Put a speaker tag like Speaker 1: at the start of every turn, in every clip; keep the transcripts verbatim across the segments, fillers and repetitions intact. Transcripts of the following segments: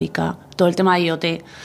Speaker 1: robótica, todo el tema de IoT.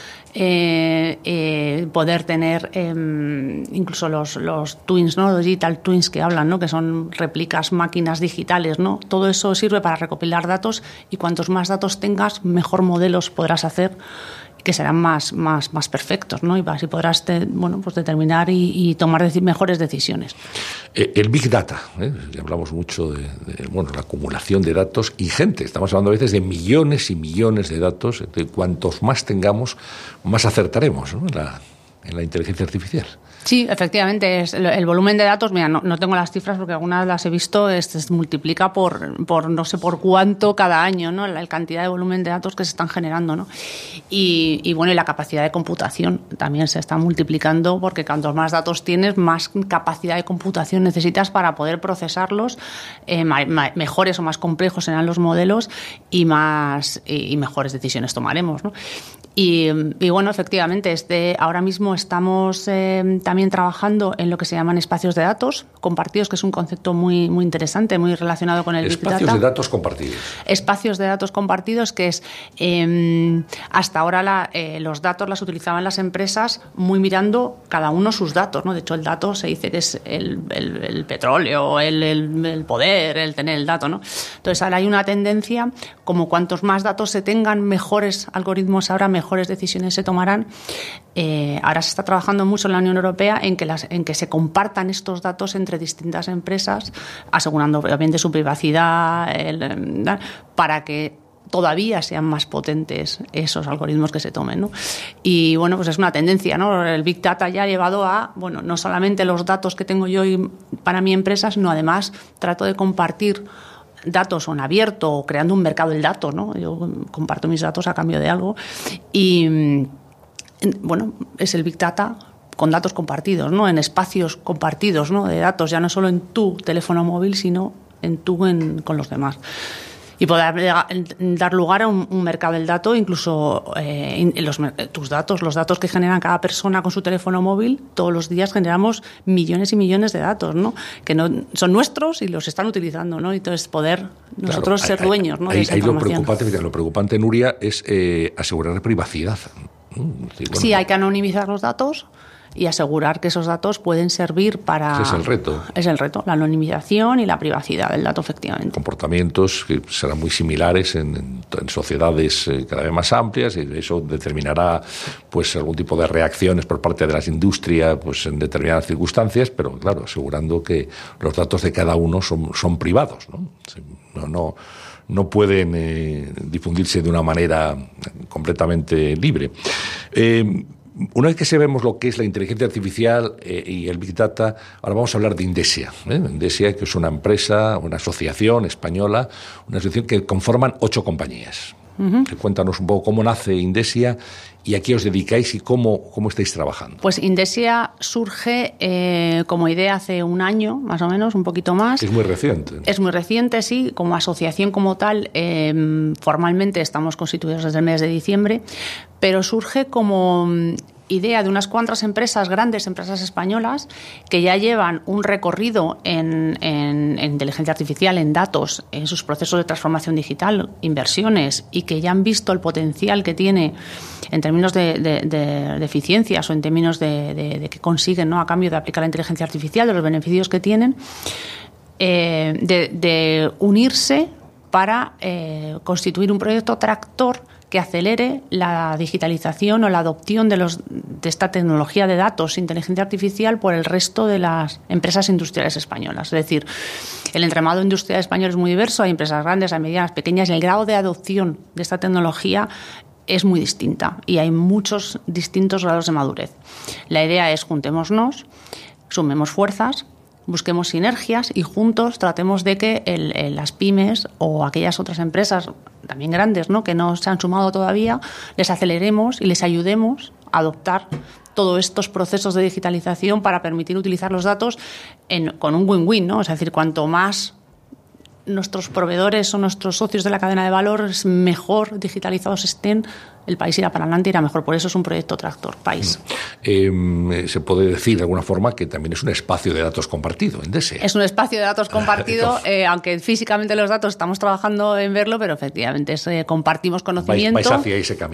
Speaker 1: Eh, eh, poder tener eh, incluso los, los twins, ¿no? Los digital twins que hablan, ¿no? Que son réplicas, máquinas digitales, ¿no? Todo eso sirve para recopilar datos y cuantos más datos tengas, mejor modelos podrás hacer que serán más, más, más perfectos, ¿no? Y así podrás te, bueno, pues determinar y, y tomar deci- mejores decisiones.
Speaker 2: Eh, el Big Data, ¿eh? Hablamos mucho de, de bueno, la acumulación de datos ingente. Estamos hablando a veces de millones y millones de datos. De cuantos más tengamos, más acertaremos, ¿no? en, la, en la inteligencia artificial.
Speaker 1: Sí, efectivamente, es el, el volumen de datos, mira, no, no tengo las cifras porque algunas las he visto, es, se multiplica por, por no sé por cuánto cada año, ¿no? La, la cantidad de volumen de datos que se están generando, ¿no? Y, y bueno, y la capacidad de computación también se está multiplicando porque cuantos más datos tienes, más capacidad de computación necesitas para poder procesarlos, eh, ma, ma, mejores o más complejos serán los modelos y más y, y mejores decisiones tomaremos, ¿no? Y, y bueno, efectivamente, este, ahora mismo estamos eh, también trabajando en lo que se llaman espacios de datos compartidos, que es un concepto muy, muy interesante, muy relacionado con el Big Data.
Speaker 2: Espacios de datos compartidos.
Speaker 1: Espacios de datos compartidos, que es eh, hasta ahora la, eh, los datos las utilizaban las empresas muy mirando cada uno sus datos, ¿no? De hecho, el dato se dice que es el, el, el petróleo, el, el, el poder, el tener el dato, ¿no? Entonces, ahora hay una tendencia, como cuantos más datos se tengan, mejores algoritmos habrá, mejores mejores decisiones se tomarán. Eh, ahora se está trabajando mucho en la Unión Europea en que, las, en que se compartan estos datos entre distintas empresas, asegurando obviamente su privacidad, el, para que todavía sean más potentes esos algoritmos que se tomen, ¿no? Y bueno, pues es una tendencia, ¿no? El Big Data ya ha llevado a, bueno, no solamente los datos que tengo yo para mi empresa, sino además trato de compartir datos o en abierto o creando un mercado del dato, ¿no? Yo comparto mis datos a cambio de algo y, bueno, es el Big Data con datos compartidos, ¿no? En espacios compartidos, ¿no? De datos, ya no solo en tu teléfono móvil, sino en tú en, con los demás. Y poder dar lugar a un, un mercado del dato, incluso eh, en los, tus datos, los datos que generan cada persona con su teléfono móvil, todos los días generamos millones y millones de datos, ¿no? Que no son nuestros y los están utilizando, ¿no? Y entonces poder nosotros
Speaker 2: claro,
Speaker 1: ser
Speaker 2: hay,
Speaker 1: dueños, ¿no?
Speaker 2: Hay,
Speaker 1: de esa
Speaker 2: hay
Speaker 1: información.
Speaker 2: Lo preocupante, lo preocupante, Nuria, es eh, asegurar la privacidad. Sí, bueno,
Speaker 1: sí, hay que anonimizar los datos y asegurar que esos datos pueden servir para...
Speaker 2: Ese es el reto.
Speaker 1: Es el reto, la anonimización y la privacidad del dato, efectivamente.
Speaker 2: Comportamientos que serán muy similares en, en, en sociedades eh, cada vez más amplias, y eso determinará pues algún tipo de reacciones por parte de las industrias pues en determinadas circunstancias, pero claro, asegurando que los datos de cada uno son, son privados, ¿no? No, no, no pueden eh, difundirse de una manera completamente libre. Eh, Una vez que sabemos lo que es la inteligencia artificial eh, y el Big Data, ahora vamos a hablar de Indesia. ¿eh? Indesia, que es una empresa, una asociación española, una asociación que conforman ocho compañías. Uh-huh. Cuéntanos un poco cómo nace Indesia y a qué os dedicáis y cómo, cómo estáis trabajando.
Speaker 1: Pues Indesia surge eh, como idea hace un año, más o menos, un poquito más.
Speaker 2: Es muy reciente.
Speaker 1: Es muy reciente, sí. Como asociación como tal, eh, formalmente estamos constituidos desde el mes de diciembre, pero surge como idea de unas cuantas empresas, grandes empresas españolas, que ya llevan un recorrido en, en, en inteligencia artificial, en datos, en sus procesos de transformación digital, inversiones, y que ya han visto el potencial que tiene en términos de, de, de, de eficiencias o en términos de, de, de que consiguen, ¿no?, a cambio de aplicar la inteligencia artificial, de los beneficios que tienen, eh, de, de unirse para eh, constituir un proyecto tractor que acelere la digitalización o la adopción de, los, de esta tecnología de datos, inteligencia artificial, por el resto de las empresas industriales españolas. Es decir, el entramado industrial español es muy diverso, hay empresas grandes, hay medianas, pequeñas, y el grado de adopción de esta tecnología es muy distinta y hay muchos distintos grados de madurez. La idea es juntémonos, sumemos fuerzas, busquemos sinergias y juntos tratemos de que el, el, las pymes o aquellas otras empresas también grandes, ¿no?, que no se han sumado todavía, les aceleremos y les ayudemos a adoptar todos estos procesos de digitalización para permitir utilizar los datos en, con un win-win, ¿no? Es decir, cuanto más nuestros proveedores o nuestros socios de la cadena de valor mejor digitalizados estén, el país irá para adelante, irá mejor. Por eso es un proyecto tractor país.
Speaker 2: Eh, se puede decir de alguna forma que también es un espacio de datos compartido, Indesia.
Speaker 1: Es un espacio de datos compartido, eh, aunque físicamente los datos estamos trabajando en verlo, pero efectivamente es, eh, compartimos conocimiento.
Speaker 2: Vais, vais hacia ese camino.